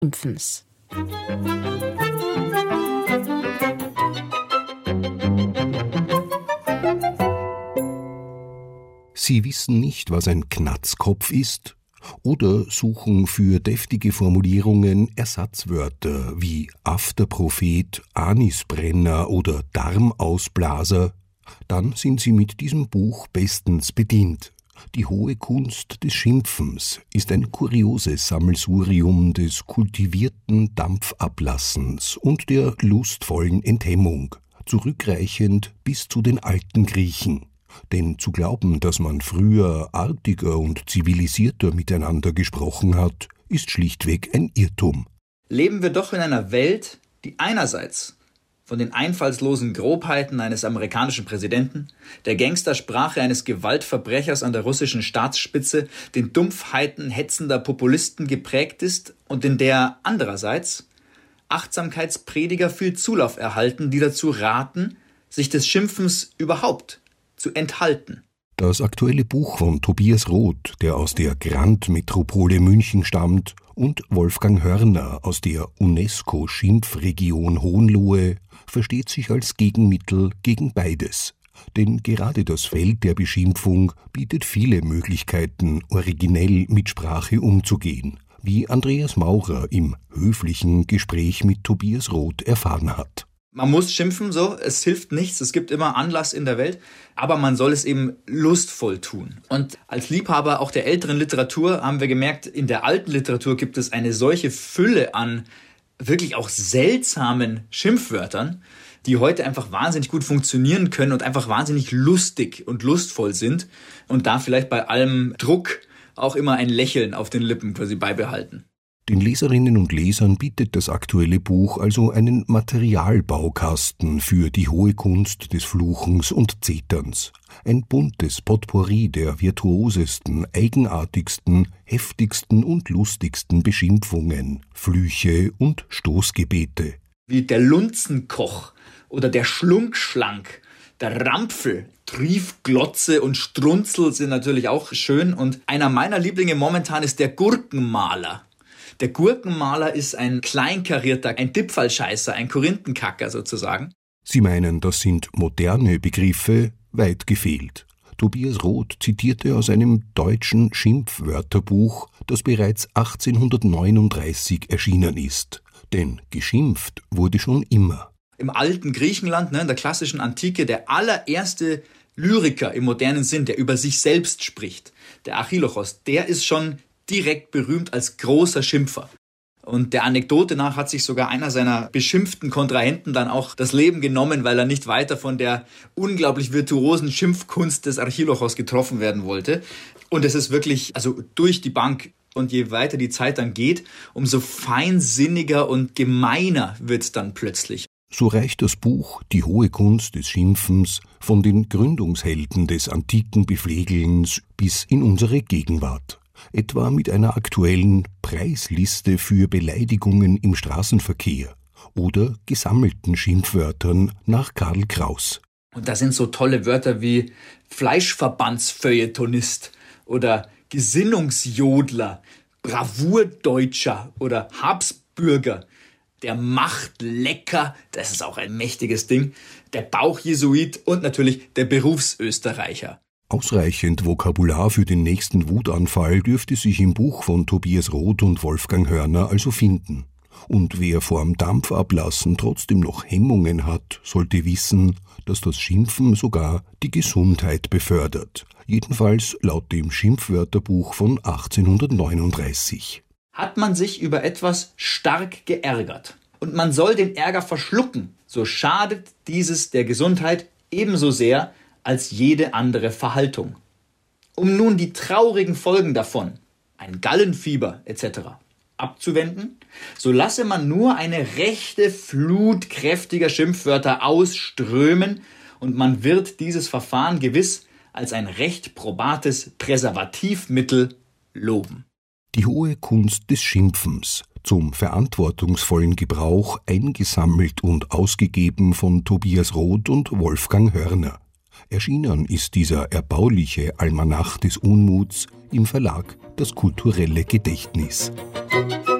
Schimpfens. Sie wissen nicht, was ein Knatzkopf ist? Oder suchen für deftige Formulierungen Ersatzwörter wie Afterprophet, Anisbrenner oder Darmausblaser? Dann sind Sie mit diesem Buch bestens bedient. Die hohe Kunst des Schimpfens ist ein kurioses Sammelsurium des kultivierten Dampfablassens und der lustvollen Enthemmung, zurückreichend bis zu den alten Griechen. Denn zu glauben, dass man früher artiger und zivilisierter miteinander gesprochen hat, ist schlichtweg ein Irrtum. Leben wir doch in einer Welt, die einerseits von den einfallslosen Grobheiten eines amerikanischen Präsidenten, der Gangstersprache eines Gewaltverbrechers an der russischen Staatsspitze, den Dumpfheiten hetzender Populisten geprägt ist und in der andererseits Achtsamkeitsprediger viel Zulauf erhalten, die dazu raten, sich des Schimpfens überhaupt zu enthalten. Das aktuelle Buch von Tobias Roth, der aus der Grand-Metropole München stammt, und Wolfgang Hörner aus der UNESCO-Schimpfregion Hohenlohe, versteht sich als Gegenmittel gegen beides. Denn gerade das Feld der Beschimpfung bietet viele Möglichkeiten, originell mit Sprache umzugehen, wie Andreas Maurer im höflichen Gespräch mit Tobias Roth erfahren hat. Man muss schimpfen, so, es hilft nichts, es gibt immer Anlass in der Welt, aber man soll es eben lustvoll tun. Und als Liebhaber auch der älteren Literatur haben wir gemerkt, in der alten Literatur gibt es eine solche Fülle an wirklich auch seltsamen Schimpfwörtern, die heute einfach wahnsinnig gut funktionieren können und einfach wahnsinnig lustig und lustvoll sind und da vielleicht bei allem Druck auch immer ein Lächeln auf den Lippen quasi beibehalten. Den Leserinnen und Lesern bietet das aktuelle Buch also einen Materialbaukasten für die hohe Kunst des Fluchens und Zeterns. Ein buntes Potpourri der virtuosesten, eigenartigsten, heftigsten und lustigsten Beschimpfungen, Flüche und Stoßgebete. Wie der Lunzenkoch oder der Schlunkschlank, der Rampfel, Triefglotze und Strunzel sind natürlich auch schön. Und einer meiner Lieblinge momentan ist der Gurkenmaler. Der Gurkenmaler ist ein Kleinkarierter, ein Dippfallscheißer, ein Korinthenkacker sozusagen. Sie meinen, das sind moderne Begriffe? Weit gefehlt. Tobias Roth zitierte aus einem deutschen Schimpfwörterbuch, das bereits 1839 erschienen ist. Denn geschimpft wurde schon immer. Im alten Griechenland, in der klassischen Antike, der allererste Lyriker im modernen Sinn, der über sich selbst spricht, der Archilochos, der ist schon direkt berühmt als großer Schimpfer. Und der Anekdote nach hat sich sogar einer seiner beschimpften Kontrahenten dann auch das Leben genommen, weil er nicht weiter von der unglaublich virtuosen Schimpfkunst des Archilochos getroffen werden wollte. Und es ist wirklich, also durch die Bank, und je weiter die Zeit dann geht, umso feinsinniger und gemeiner wird es dann plötzlich. So reicht das Buch Die hohe Kunst des Schimpfens von den Gründungshelden des antiken Beflegelns bis in unsere Gegenwart. Etwa mit einer aktuellen Preisliste für Beleidigungen im Straßenverkehr oder gesammelten Schimpfwörtern nach Karl Kraus. Und da sind so tolle Wörter wie Fleischverbandsfeuilletonist oder Gesinnungsjodler, Bravourdeutscher oder Habsbürger, der Machtlecker, das ist auch ein mächtiges Ding, der Bauchjesuit und natürlich der Berufsösterreicher. Ausreichend Vokabular für den nächsten Wutanfall dürfte sich im Buch von Tobias Roth und Wolfgang Hörner also finden. Und wer vorm Dampfablassen trotzdem noch Hemmungen hat, sollte wissen, dass das Schimpfen sogar die Gesundheit befördert. Jedenfalls laut dem Schimpfwörterbuch von 1839. Hat man sich über etwas stark geärgert und man soll den Ärger verschlucken, so schadet dieses der Gesundheit ebenso sehr als jede andere Verhaltung. Um nun die traurigen Folgen davon, ein Gallenfieber etc., abzuwenden, so lasse man nur eine rechte Flut kräftiger Schimpfwörter ausströmen und man wird dieses Verfahren gewiss als ein recht probates Präservativmittel loben. Die hohe Kunst des Schimpfens, zum verantwortungsvollen Gebrauch eingesammelt und ausgegeben von Tobias Roth und Wolfgang Hörner. Erschienen ist dieser erbauliche Almanach des Unmuts im Verlag Das kulturelle Gedächtnis.